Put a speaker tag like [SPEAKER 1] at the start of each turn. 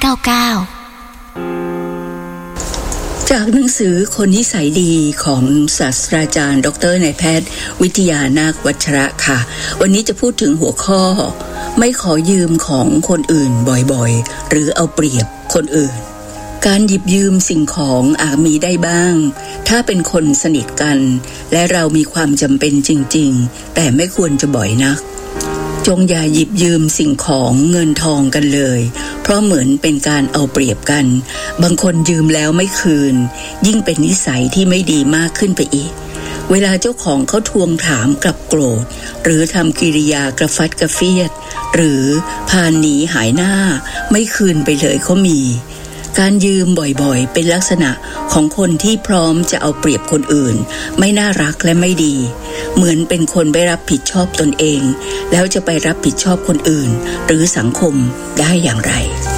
[SPEAKER 1] จากหนังสือคนนิสัยดีของศาสตราจารย์ดร.นายแพทย์วิทยานาควัชระค่ะวันนี้จะพูดถึงหัวข้อไม่ขอยืมของคนอื่นบ่อยๆหรือเอาเปรียบคนอื่นการหยิบยืมสิ่งของอาจมีได้บ้างถ้าเป็นคนสนิทกันและเรามีความจำเป็นจริงๆแต่ไม่ควรจะบ่อยนักจงอย่าหยิบยืมสิ่งของเงินทองกันเลยเพราะเหมือนเป็นการเอาเปรียบกันบางคนยืมแล้วไม่คืนยิ่งเป็นนิสัยที่ไม่ดีมากขึ้นไปอีกเวลาเจ้าของเขาทวงถามกลับโกรธหรือทำกิริยากระฟัดกระเฟียดหรือพาหนีหายหน้าไม่คืนไปเลยเขามีการยืมบ่อยๆเป็นลักษณะของคนที่พร้อมจะเอาเปรียบคนอื่นไม่น่ารักและไม่ดีเหมือนเป็นคนไม่รับผิดชอบตนเองแล้วจะไปรับผิดชอบคนอื่นหรือสังคมได้อย่างไร